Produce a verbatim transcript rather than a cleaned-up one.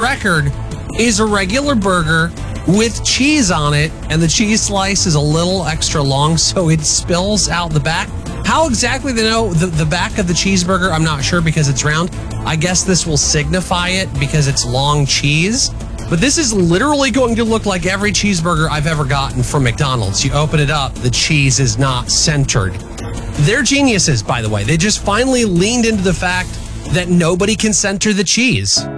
record is a regular burger with cheese on it, and the cheese slice is a little extra long, so it spills out the back. How exactly they know the, the back of the cheeseburger, I'm not sure because it's round. I guess this will signify it because it's long cheese. But this is literally going to look like every cheeseburger I've ever gotten from McDonald's. You open it up, the cheese is not centered. They're geniuses, by the way. They just finally leaned into the fact that nobody can center the cheese.